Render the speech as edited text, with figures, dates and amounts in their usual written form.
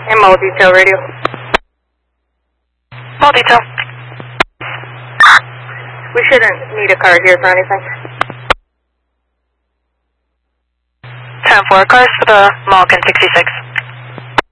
MO detail radio. Mall detail. We shouldn't need a car here for anything. 10-4, cars for the Malkin 66.